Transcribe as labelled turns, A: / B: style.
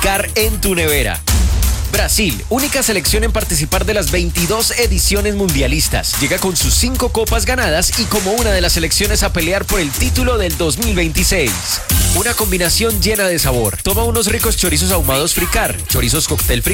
A: Fricar en tu nevera. Brasil, única selección en participar de las 22 ediciones mundialistas. Llega con sus 5 copas ganadas y como una de las selecciones a pelear por el título del 2026. Una combinación llena de sabor. Toma unos ricos chorizos ahumados Fricar, chorizos cóctel Fricar